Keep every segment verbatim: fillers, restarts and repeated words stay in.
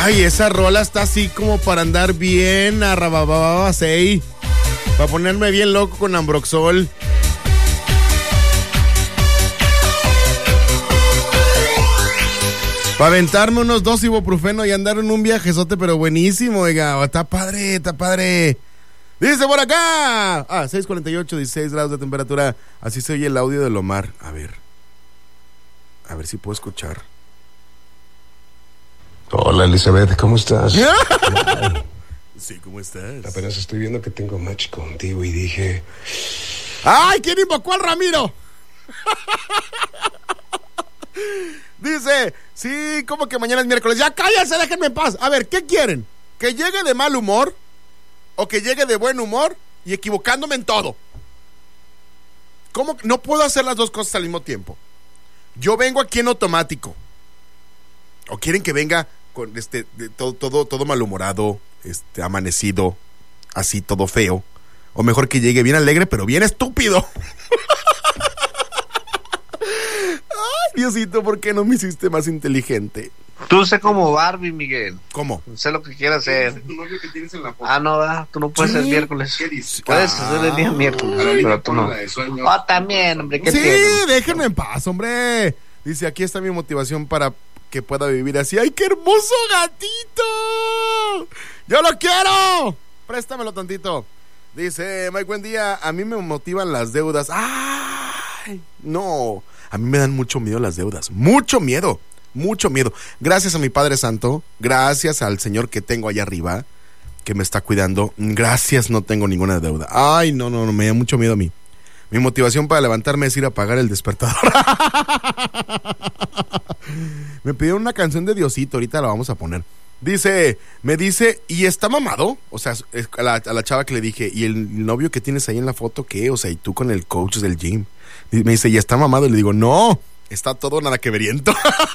Ay, esa rola está así como para andar bien a rabababasei. Para ponerme bien loco con Ambroxol. Para aventarme unos dos ibuprofeno y andar en un viajezote, pero buenísimo, oiga. Está padre, está padre. Dice por acá. Ah, seis cuarenta y ocho, dieciséis grados de temperatura. Así se oye el audio del Omar. A ver. A ver si puedo escuchar. Hola, Elizabeth, ¿cómo estás? Sí, ¿cómo estás? Apenas estoy viendo que tengo match contigo y dije... ¡Ay, quién invocó al Ramiro! Dice, sí, como que mañana es miércoles. Ya cállense, déjenme en paz. A ver, ¿qué quieren? ¿Que llegue de mal humor? ¿O que llegue de buen humor? Y equivocándome en todo. ¿Cómo? No puedo hacer las dos cosas al mismo tiempo. Yo vengo aquí en automático. ¿O quieren que venga con este de, todo, todo, todo malhumorado, este, amanecido, así todo feo? O mejor que llegue bien alegre, pero bien estúpido. Ay, Diosito, ¿por qué no me hiciste más inteligente? Tú sé como Barbie, Miguel. ¿Cómo? Sé lo que quieras hacer. Tu novio que tienes en la foto. Ah, no, ¿verdad? Tú no puedes ¿Sí? el miércoles. ¿Qué dices? Puedes Ah. hacer el día miércoles, pero tú no. Ah, también, hombre, ¿qué Sí, tienes? déjenme en paz, hombre. Dice, aquí está mi motivación para que pueda vivir así. ¡Ay, qué hermoso gatito! ¡Yo lo quiero! Préstamelo tantito. Dice, Mike, buen día. A mí me motivan las deudas. ¡Ay! No, a mí me dan mucho miedo las deudas. Mucho miedo, mucho miedo. Gracias a mi Padre Santo, gracias al Señor que tengo allá arriba, que me está cuidando. Gracias, no tengo ninguna deuda. Ay, no, no, no, me da mucho miedo a mí. Mi motivación para levantarme es ir a apagar el despertador. Me pidieron una canción de Diosito, ahorita la vamos a poner. Dice, me dice, ¿y está mamado? O sea, a la, a la chava que le dije, ¿y el novio que tienes ahí en la foto qué? O sea, ¿y tú con el coach del gym? Y me dice, ¿y está mamado? Y le digo, no, está todo nada que veriento.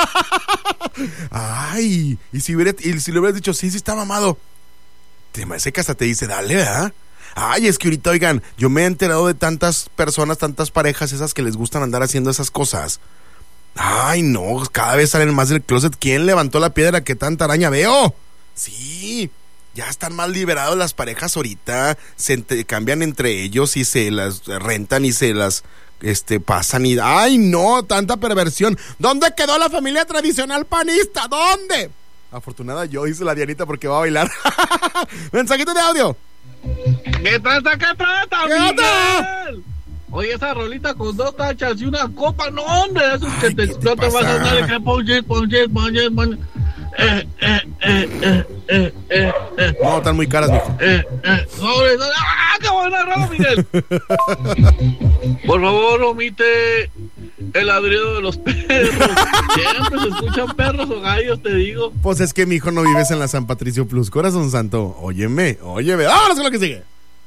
Ay, y si, hubiera, y si le hubieras dicho, sí, sí está mamado, te me hace que hasta te dice, dale, ¿verdad? Ay, es que ahorita, oigan, yo me he enterado de tantas personas, tantas parejas esas que les gustan andar haciendo esas cosas. Ay, no, cada vez salen más del closet. ¿Quién levantó la piedra que tanta araña veo? Sí, ya están más liberados las parejas ahorita. Se ent- cambian entre ellos y se las rentan y se las este, pasan y... Ay, no, tanta perversión. ¿Dónde quedó la familia tradicional panista? ¿Dónde? Afortunada yo, dice la Dianita, porque va a bailar. Mensajito de audio. ¿Qué trata, qué trata, ¿Qué Miguel? trata? Oye, esa rolita con dos tachas y una copa, no, hombre, eso es que Ay, te ¿qué te explota, vas pasa? a andar que ponches, ponches, ponches, ponches. Eh, eh, eh, eh, eh, eh, eh, No, están muy caras, mijo. eh, eh, sobre, sobre. ¡Ah, qué buena rola, Miguel! Por favor, omite el ladrido de los perros. Siempre se escuchan perros o gallos, te digo. Pues es que, mijo, no vives en la San Patricio Plus, corazón santo. Óyeme, óyeme. ¡Vámonos con lo que sigue!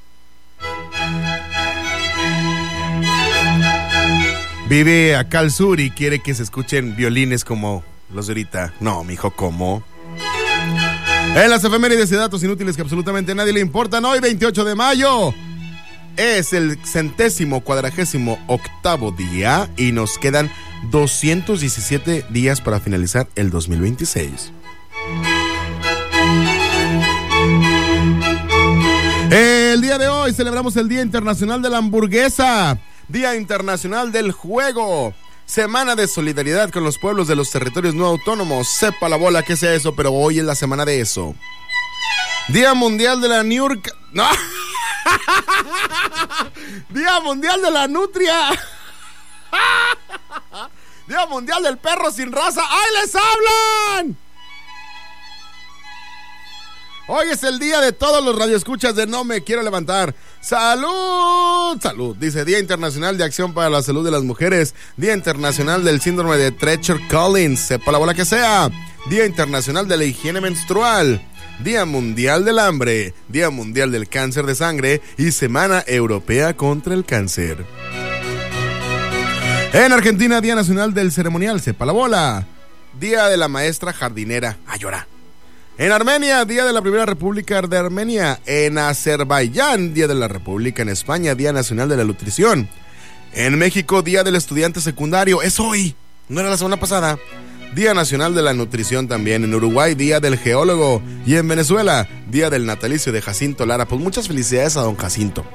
Vive acá al sur y quiere que se escuchen violines como los de ahorita. No, mijo, ¿cómo? En las efemérides y datos inútiles que absolutamente a nadie le importan, hoy veintiocho de mayo es el centésimo cuadragésimo octavo día y nos quedan doscientos diecisiete días para finalizar el dos mil veintiséis. El día de hoy celebramos el Día Internacional de la Hamburguesa, Día Internacional del Juego, Semana de Solidaridad con los pueblos de los territorios no autónomos. Sepa la bola que sea eso, pero hoy es la semana de eso. Día Mundial de la Niurca... ¡No! Día Mundial de la Nutria. Día Mundial del Perro Sin Raza. ¡Ay, les hablan! Hoy es el día de todos los radioescuchas de No Me Quiero Levantar. ¡Salud! ¡Salud! Dice Día Internacional de Acción para la Salud de las Mujeres. Día Internacional del Síndrome de Treacher-Collins. Sepa la bola que sea. Día Internacional de la Higiene Menstrual. Día Mundial del Hambre. Día Mundial del Cáncer de Sangre. Y Semana Europea contra el Cáncer. En Argentina, Día Nacional del Ceremonial. Sepa la bola. Día de la Maestra Jardinera. A llorar. En Armenia, Día de la Primera República de Armenia. En Azerbaiyán, Día de la República. En España, Día Nacional de la Nutrición. En México, Día del Estudiante Secundario. Es hoy, no era la semana pasada. Día Nacional de la Nutrición también. En Uruguay, Día del Geólogo. Y en Venezuela, Día del Natalicio de Jacinto Lara. Pues muchas felicidades a don Jacinto.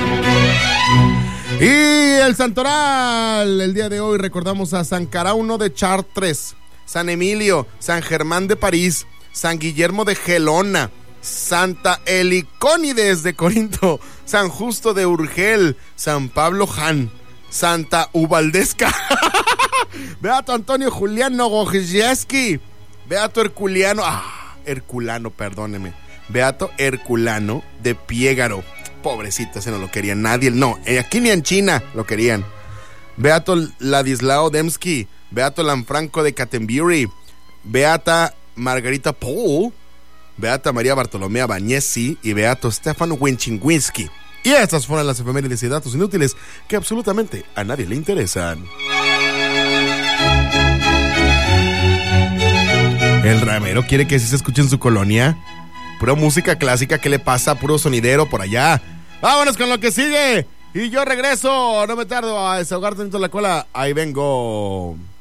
Y el santoral, el día de hoy recordamos a San Carauno de Chartres, San Emilio, San Germán de París, San Guillermo de Gelona, Santa Helicónides de Corinto, San Justo de Urgel, San Pablo Han, Santa Ubaldesca, Beato Antonio Juliano Gojieski, Beato Herculiano, ah, Herculano, perdóneme, Beato Herculano de Piégaro. Pobrecito, ese no lo querían nadie. No, aquí ni en China lo querían. Beato Ladislao Dembski, Beato Lanfranco de Cattenbury, Beata Margarita Paul, Beata María Bartolomea Bagnesi y Beato Stefano Winchingwinski. Y estas fueron las efemérides y datos inútiles que absolutamente a nadie le interesan. El ramero quiere que sí se escuche en su colonia. Pura música clásica, ¿qué le pasa? Puro sonidero por allá. Vámonos con lo que sigue. Y yo regreso, no me tardo a desahogarte dentro de la cola. Ahí vengo.